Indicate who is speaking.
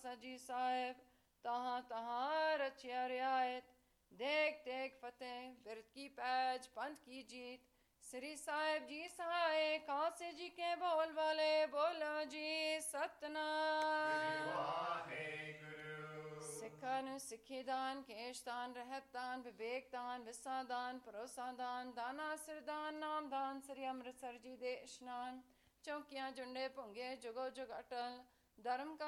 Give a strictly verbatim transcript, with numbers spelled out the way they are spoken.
Speaker 1: ਖਾਲਸਾ ਜੀ ਸਾਹਿਬ ਤਹਾਂ ਤਹਾਂ ਰਚਿਆ ਰਿਆਇਤ ਦੇਖ ਦੇਖ ਫਤਿਹ ਬਿਰਤ ਕੀ ਪੈਜ ਪੰਥ ਕੀ ਜੀਤ ਸ੍ਰੀ ਸਾਹਿਬ ਜੀ ਸਹਾਏ ਖਾਲਸੇ ਜੀ ਕੇ ਬੋਲ ਵਾਲੇ ਬੋਲੋ ਜੀ ਸਤਨਾਮ ਵਾਹਿਗੁਰੂ ਸਿੱਖਾਂ ਨੂੰ ਸਿੱਖੀ ਦਾਨ ਕੇਸ਼ ਦਾਨ ਰਹਿਤ ਦਾਨ ਵਿਵੇਕ ਦਾਨ ਵਿਸਾ ਦਾਨ ਭਰੋਸਾ ਦਾਨ ਦਾਨਾ ਸਿਰਦਾਨ ਨਾਮ ਦਾਨ ਸ੍ਰੀ ਅੰਮ੍ਰਿਤਸਰ ਜੀ ਦੇ ਇਸ਼ਨਾਨ ਚੌਂਕੀਆਂ ਜੁੰਡੇ ਭੁੰਗੇ ਜੁਗੋ ਜੁਗ ਅਟਲ ਧਰਮ